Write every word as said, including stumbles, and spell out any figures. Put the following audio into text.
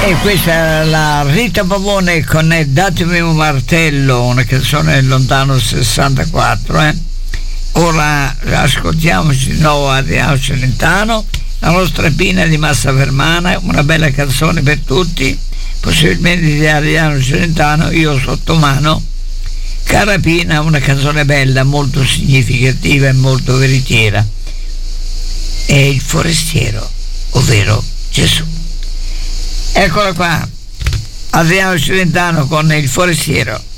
E questa è la Rita Pavone con Datemi un martello, una canzone del lontano sessantaquattro. Eh? Ora ascoltiamoci di nuovo Adriano Celentano, la nostra Pina di Massa Fermana, una bella canzone per tutti, possibilmente di Adriano Celentano, Io sotto mano. Cara Pina, una canzone bella, molto significativa e molto veritiera. È il forestiero, ovvero Gesù. Eccola qua, Adriano Celentano con Il forestiero.